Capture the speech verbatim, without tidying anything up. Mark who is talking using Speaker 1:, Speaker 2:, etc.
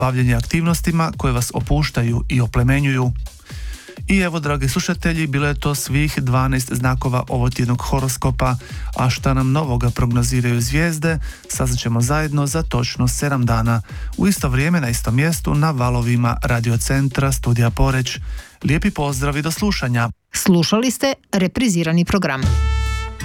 Speaker 1: bavljenje aktivnostima koje vas opuštaju i oplemenjuju. I evo, dragi slušatelji, bilo je to svih dvanaest znakova ovotjednog horoskopa, a šta nam novoga prognoziraju zvijezde, saznaćemo zajedno za točno sedam dana, u isto vrijeme na istom mjestu na valovima radiocentra Studija Poreć. Lijepi pozdrav i do slušanja.
Speaker 2: Slušali ste reprizirani program.